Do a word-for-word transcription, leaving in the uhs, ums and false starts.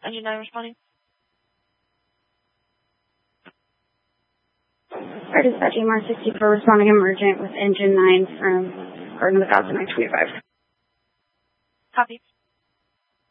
Engine nine responding. Our dispatch M R sixty-four responding emergent with engine nine from Garden of the Gods and nine twenty-five. Copy.